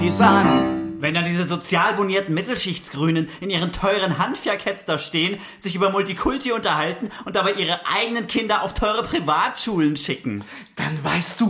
an. Wenn dann diese sozial bonierten Mittelschichtsgrünen in ihren teuren Hanfjacketts da stehen, sich über Multikulti unterhalten und dabei ihre eigenen Kinder auf teure Privatschulen schicken. Dann weißt du,